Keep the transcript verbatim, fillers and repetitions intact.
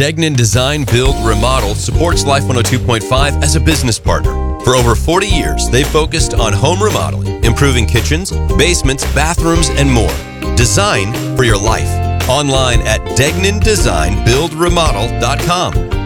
Degnan Design, Build, Remodel supports Life one oh two point five as a business partner. For over forty years, they've focused on home remodeling, improving kitchens, basements, bathrooms, and more. Design for your life. Online at degnan design build remodel dot com.